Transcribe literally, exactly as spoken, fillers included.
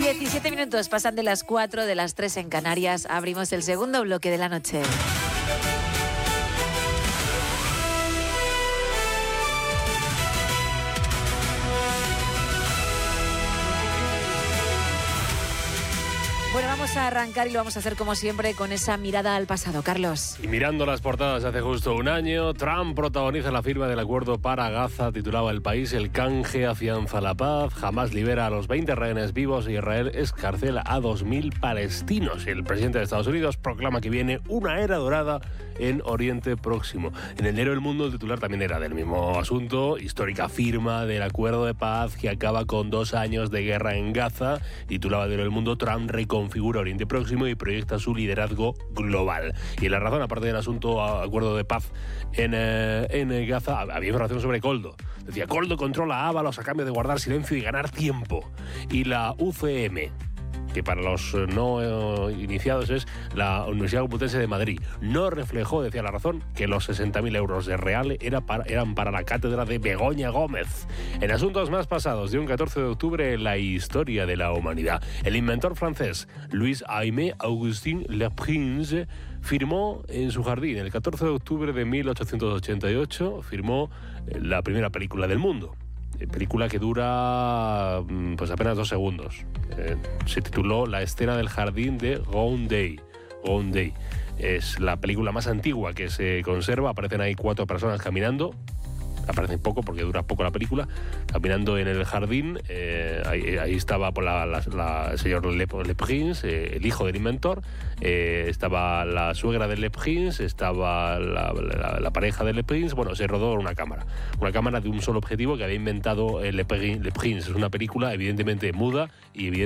diecisiete minutos pasan de las cuatro, de las tres en Canarias. Abrimos el segundo bloque de la noche. Bueno, vamos a arrancar y lo vamos a hacer como siempre con esa mirada al pasado. Carlos. Y mirando las portadas hace justo un año, Trump protagoniza la firma del acuerdo para Gaza, titulaba El País. El canje afianza la paz, Hamás libera a los veinte rehenes vivos y Israel escarcela a dos mil palestinos. El presidente de Estados Unidos proclama que viene una era dorada en Oriente Próximo. En el diario El Mundo el titular también era del mismo asunto, histórica firma del acuerdo de paz que acaba con dos años de guerra en Gaza. Titulaba el diario El Mundo, Trump reconfigura Oriente Próximo y proyecta su liderazgo global. Y la razón, aparte del asunto acuerdo de paz en, eh, en Gaza, había información sobre Coldo. Decía, Coldo controla a Ábalos a cambio de guardar silencio y ganar tiempo. Y la U C M, que para los no iniciados es la Universidad Complutense de Madrid, no reflejó, decía La Razón, que los sesenta mil euros de Real era para, eran para la cátedra de Begoña Gómez. En asuntos más pasados, de un catorce de octubre en la historia de la humanidad, el inventor francés Louis Aimé Augustin Leprince firmó en su jardín, el catorce de octubre de mil ochocientos ochenta y ocho, firmó la primera película del mundo. Película que dura pues apenas dos segundos. Eh, se tituló La escena del jardín de Gonday. Gonday. Es la película más antigua que se conserva. Aparecen ahí cuatro personas caminando. Aparecen poco porque dura poco la película. Caminando en el jardín. Eh, ahí, ahí estaba por la, la, la, el señor Le, Le Prince, eh, el hijo del inventor. Eh, estaba la suegra de Le Prince. Estaba la, la, la pareja de Le Prince. Bueno, se rodó una cámara. Una cámara de un solo objetivo que había inventado eh, Le, Le Prince. Es una película evidentemente muda y evidentemente